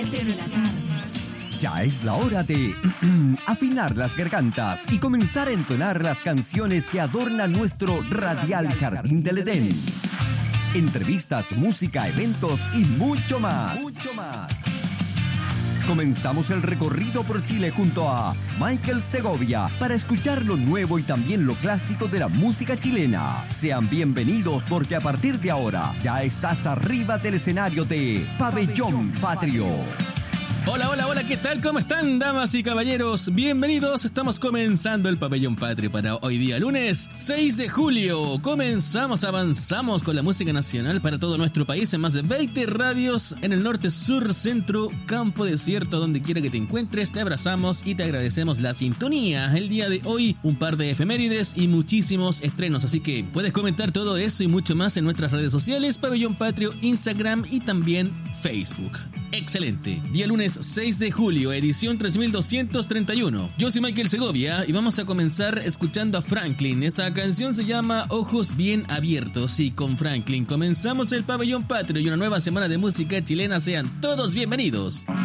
Ya es la hora de afinar las gargantas y comenzar a entonar las canciones que adornan nuestro radial Jardín del Edén. Entrevistas, música, eventos y mucho más. Comenzamos el recorrido por Chile junto a Michael Segovia para escuchar lo nuevo y también lo clásico de la música chilena. Sean bienvenidos porque a partir de ahora ya estás arriba del escenario de Pabellón Patrio. Hola, ¿qué tal? ¿Cómo están, damas y caballeros? Bienvenidos, estamos comenzando el Pabellón Patrio para hoy día, lunes 6 de julio. Avanzamos con la música nacional para todo nuestro país en más de 20 radios en el norte, sur, centro, campo, desierto, donde quiera que te encuentres. Te abrazamos y te agradecemos la sintonía. El día de hoy, un par de efemérides y muchísimos estrenos, así que puedes comentar todo eso y mucho más en nuestras redes sociales, Pabellón Patrio, Instagram y también Facebook. Excelente. Día lunes 6 de julio, edición 3231. Yo soy Michael Segovia y vamos a comenzar escuchando a Franklin. Esta canción se llama Ojos Bien Abiertos y con Franklin comenzamos el Pabellón Patrio y una nueva semana de música chilena. Sean todos bienvenidos.